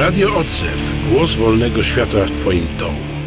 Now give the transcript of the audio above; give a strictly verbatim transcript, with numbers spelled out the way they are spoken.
Radio Odzew. Głos wolnego świata w Twoim domu.